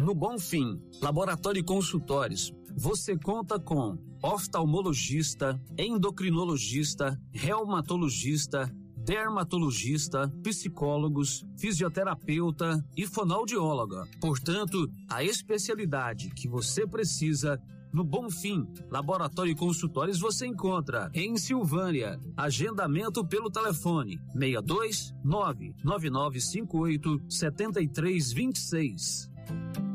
No Bonfim, Laboratório e Consultórios, você conta com oftalmologista, endocrinologista, reumatologista, dermatologista, psicólogos, fisioterapeuta e fonoaudióloga. Portanto, a especialidade que você precisa no Bonfim, Laboratório e Consultórios você encontra em Silvânia. Agendamento pelo telefone 62 99958 7326.